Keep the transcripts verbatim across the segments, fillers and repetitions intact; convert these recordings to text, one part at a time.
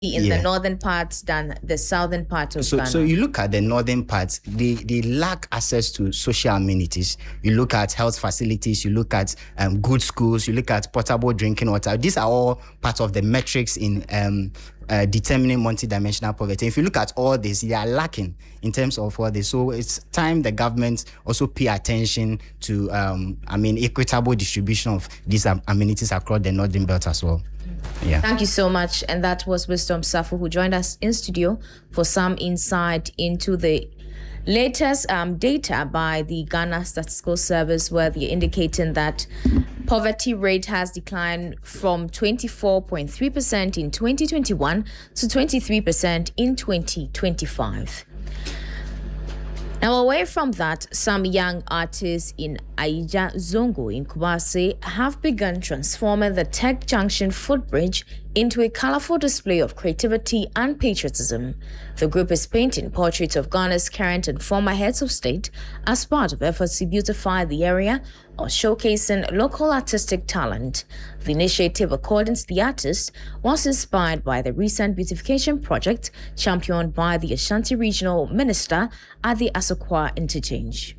in yeah. the northern parts than the southern part of so, Ghana. So you look at the northern parts, they, they lack access to social amenities. You look at health facilities, you look at um, good schools, you look at potable drinking water. These are all part of the metrics in um, uh, determining multidimensional poverty. If you look at all this, they are lacking in terms of all this. So it's time the government also pay attention to, um, I mean, equitable distribution of these um, amenities across the northern belt as well. Yeah. Thank you so much. And that was Wisdom Safo, who joined us in studio for some insight into the latest um, data by the Ghana Statistical Service, where they're indicating that poverty rate has declined from twenty-four point three percent in twenty twenty-one to twenty-three percent in twenty twenty-five. Now, away from that, some young artists in Aija Zongo in Kumasi have begun transforming the Tech Junction footbridge into a colorful display of creativity and patriotism. The group is painting portraits of Ghana's current and former heads of state as part of efforts to beautify the area or showcasing local artistic talent. The initiative, according to the artists, was inspired by the recent beautification project championed by the Ashanti Regional Minister at the Asokwa Interchange.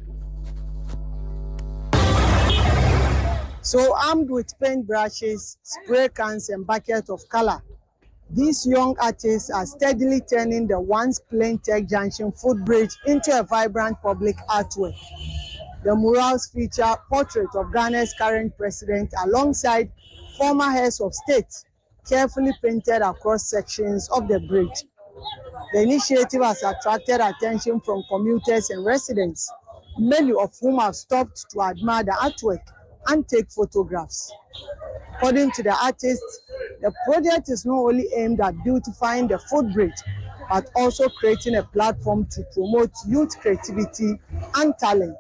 So, armed with paint brushes, spray cans, and buckets of color, these young artists are steadily turning the once plain Tech Junction footbridge into a vibrant public artwork. The murals feature portraits of Ghana's current president alongside former heads of state, carefully painted across sections of the bridge. The initiative has attracted attention from commuters and residents, many of whom have stopped to admire the artwork and take photographs. According to the artists, the project is not only aimed at beautifying the footbridge, but also creating a platform to promote youth creativity and talent.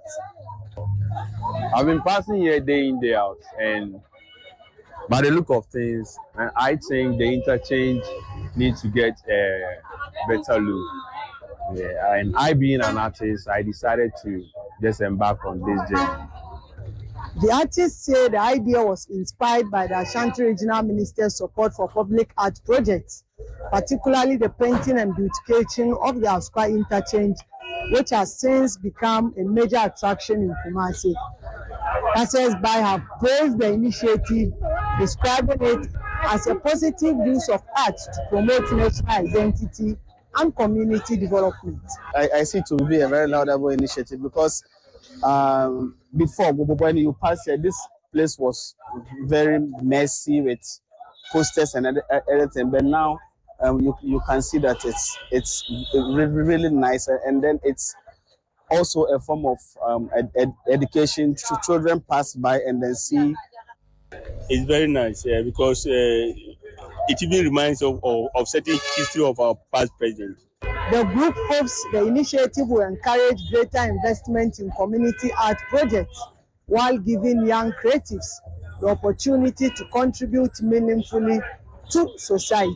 I've been passing here day in, day out, and by the look of things, I think the interchange needs to get a better look. Yeah, and I, being an artist, I decided to just embark on this journey. The artists say the idea was inspired by the Ashanti Regional Minister's support for public art projects, particularly the painting and beautification of the Asokwa Interchange, which has since become a major attraction in Kumasi. Passers-by have praised the initiative, describing it as a positive use of art to promote national identity and community development. I, I see it to be a very laudable initiative because um, before, when you pass here, this place was very messy with posters and everything, but now um, you, you can see that it's, it's really, really nice, and then it's also a form of um, ed ed education. Children pass by and then see. It's very nice, yeah, because uh, it even reminds of, of, of certain history of our past president. The group hopes the initiative will encourage greater investment in community art projects while giving young creatives the opportunity to contribute meaningfully to society.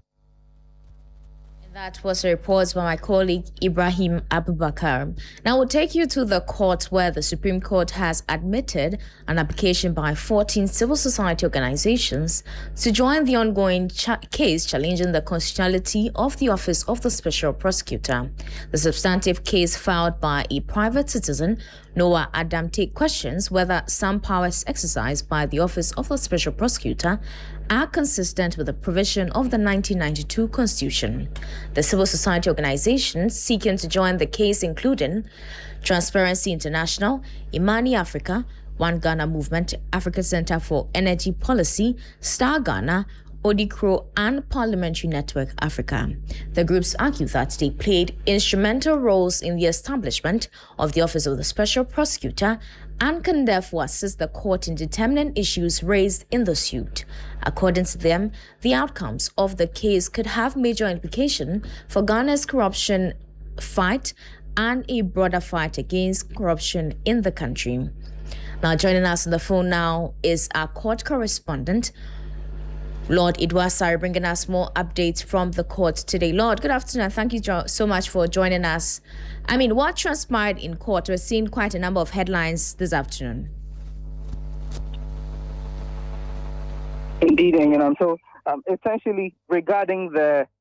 That was a report by my colleague Ibrahim Abubakar. Now we'll take you to the court, where the Supreme Court has admitted an application by fourteen civil society organizations to join the ongoing cha case challenging the constitutionality of the Office of the Special Prosecutor. The substantive case filed by a private citizen, Noah Adamte, questions whether some powers exercised by the Office of the Special Prosecutor are consistent with the provision of the nineteen ninety-two Constitution. The civil society organizations seeking to join the case including Transparency International, Imani Africa, One Ghana Movement, Africa Center for Energy Policy, Star Ghana, Odikro, and Parliamentary Network Africa. The groups argue that they played instrumental roles in the establishment of the Office of the Special Prosecutor and can therefore assist the court in determining issues raised in the suit. According to them, the outcomes of the case could have major implications for Ghana's corruption fight and a broader fight against corruption in the country. Now, joining us on the phone now is our court correspondent, Lord Idwasari, bringing us more updates from the court today. Lord, good afternoon. Thank you so much for joining us. I mean, what transpired in court? We're seeing quite a number of headlines this afternoon. Indeed, and so um, essentially regarding the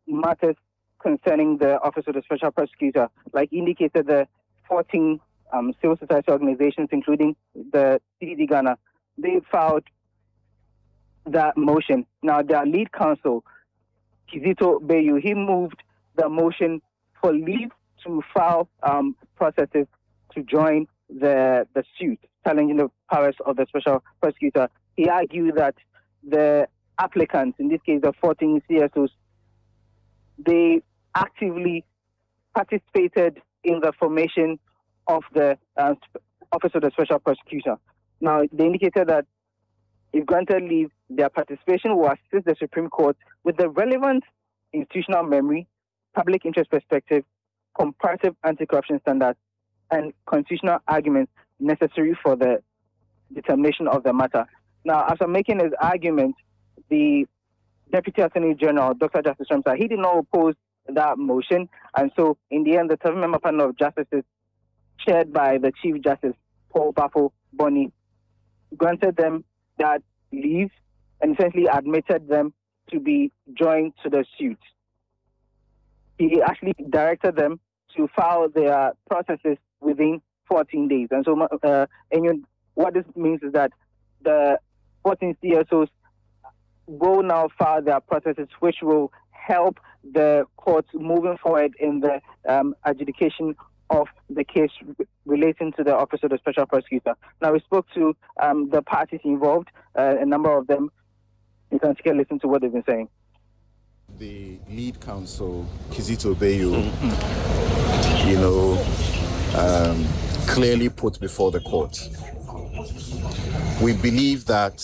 matters concerning the Office of the Special Prosecutor. Like indicated, the fourteen um, civil society organizations, including the C D D Ghana, they filed that motion. Now, their lead counsel, Kizito Bayu, he moved the motion for leave to file um, processes to join the the suit, challenging the powers of the special prosecutor. He argued that the applicants, in this case the fourteen C S Os, they actively participated in the formation of the uh, Office of the Special Prosecutor. Now, they indicated that if granted leave, their participation will assist the Supreme Court with the relevant institutional memory, public interest perspective, comparative anti-corruption standards, and constitutional arguments necessary for the determination of the matter. Now, after making his argument, the Deputy Attorney General, Doctor Justice Ramsar, he did not oppose that motion, and so in the end, the seven-member panel of justices, chaired by the Chief Justice Paul Bafo Boni, granted them that leave and essentially admitted them to be joined to the suit. He actually directed them to file their processes within fourteen days. And so uh, and you, what this means is that the fourteen C S Os will now file their processes, which will help the courts moving forward in the um, adjudication of the case relating to the Office of the Special Prosecutor. Now, we spoke to um, the parties involved, uh, a number of them. You can take a listen to what they've been saying. The lead counsel, Kizito Bayu, you know, um, clearly put before the court. We believe that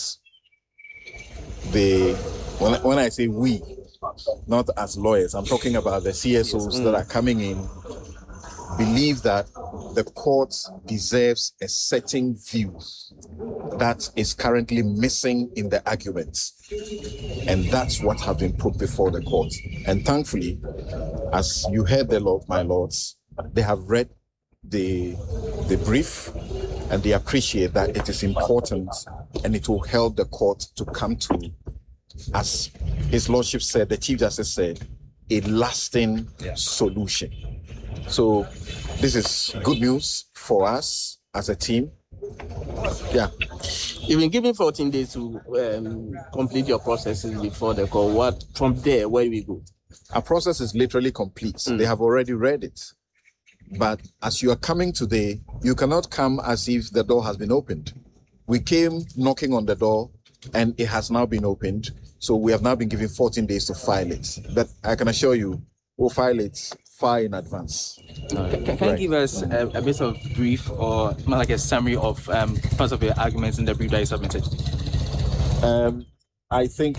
the, when, when I say we, not as lawyers, I'm talking about the C S Os that are coming in, believe that the court deserves a certain view that is currently missing in the arguments. And that's what has been put before the court. And thankfully, as you heard the Lord, my lords, they have read the, the brief and they appreciate that it is important and it will help the court to come to, as His Lordship said, the Chief Justice said, a lasting yeah. solution. So this is good news for us as a team. Yeah. You've been given fourteen days to um, complete your processes before the call. What from there, where do we go? Our process is literally complete. Mm. They have already read it. But as you are coming today, you cannot come as if the door has been opened. We came knocking on the door and it has now been opened. So we have now been given fourteen days to file it. But I can assure you, we'll file it far in advance. Uh, can can right. you give us a, a bit of brief or more like a summary of um, parts of your arguments in the brief that you submitted? Um, I think.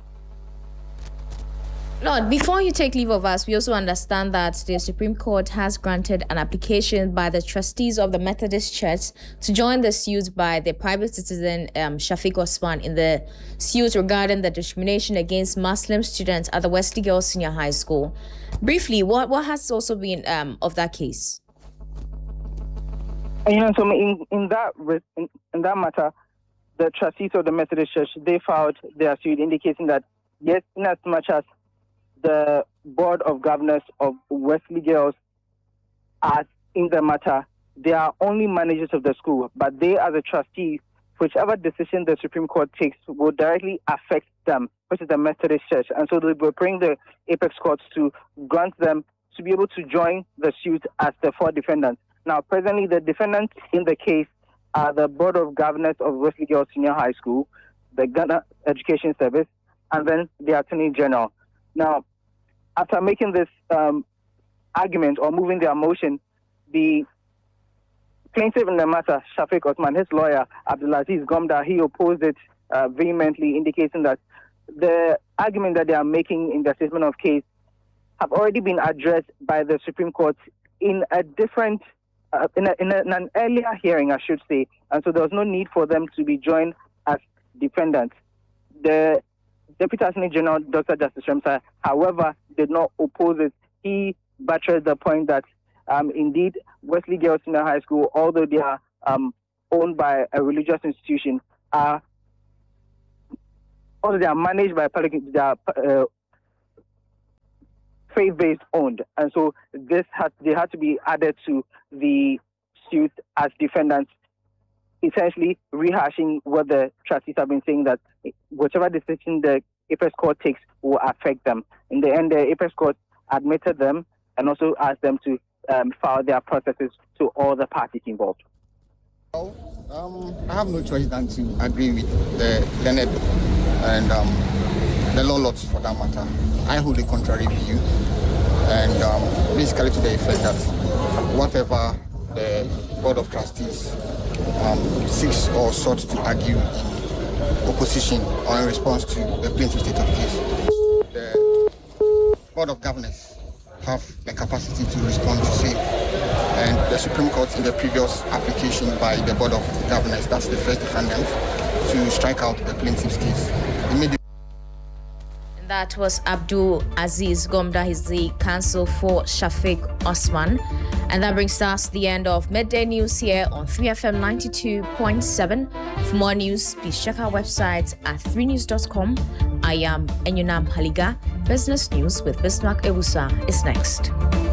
Lord, before you take leave of us, we also understand that the Supreme Court has granted an application by the trustees of the Methodist Church to join the suit by the private citizen um, Shafiq Osman in the suit regarding the discrimination against Muslim students at the Wesley Girls Senior High School. Briefly, what, what has also been um, of that case? You know, so in, in that in, in that matter, the trustees of the Methodist Church, they filed their suit indicating that yes, in as much as the Board of Governors of Wesley Girls are in the matter, they are only managers of the school, but they as a trustee, whichever decision the Supreme Court takes will directly affect them, which is the Methodist Church. And so they will bring the apex courts to grant them to be able to join the suit as the four defendants. Now, presently, the defendants in the case are the Board of Governors of Wesley Girls Senior High School, the Ghana Education Service, and then the Attorney General. Now, after making this um, argument or moving their motion, the plaintiff in the matter, Shafiq Osman, his lawyer, Abdulaziz Gomda, he opposed it uh, vehemently, indicating that the argument that they are making in the statement of case have already been addressed by the Supreme Court in a different, uh, in, a, in, a, in an earlier hearing, I should say, and so there was no need for them to be joined as defendants. The Deputy Attorney General, Doctor Justice Ramsar, however, did not oppose it. He buttressed the point that um, indeed Wesley Girls Senior High School, although they are um, owned by a religious institution, are although they are managed by public, they are, uh, faith-based owned, and so this had they had to be added to the suit as defendants, essentially rehashing what the trustees have been saying, that whichever decision the Apex Court takes will affect them. In the end, the Apex Court admitted them and also asked them to um, file their processes to all the parties involved. Well, um, I have no choice than to agree with the Leonard and um, the law lords for that matter. I hold a contrary view, and um, basically to the effect that whatever the Board of Trustees um, seeks or sought to argue in opposition or in response to the plaintiff state of case, the Board of Governors have the capacity to respond to say, and the Supreme Court in the previous application by the Board of Governors, that's the first defendant, to strike out the plaintiff's case. Immediately. That was Abdul Aziz Gomda. He's the counsel for Shafiq Osman. And that brings us to the end of Midday News here on three F M ninety-two point seven. For more news, please check our website at three news dot com. I am Enyunam Haliga. Business News with Bismarck Ewusa is next.